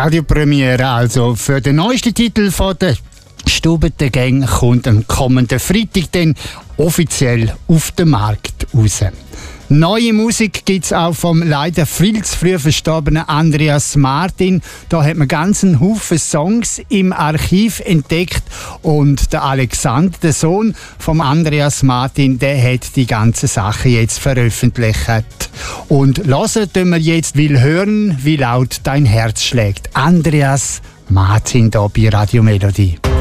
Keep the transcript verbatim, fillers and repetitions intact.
Radiopremiere also für den neuesten Titel von der Stubete Gang kommt am kommenden Freitag dann offiziell auf den Markt raus. Neue Musik gibt es auch vom leider viel zu früh verstorbenen Andreas Martin. Da hat man ganz einen Haufen Songs im Archiv entdeckt und der Alexander, der Sohn vom Andreas Martin, der hat die ganze Sache jetzt veröffentlicht. Und hören tun wir jetzt, will hören, wie laut dein Herz schlägt. Andreas Martin da bei Radio Melodie.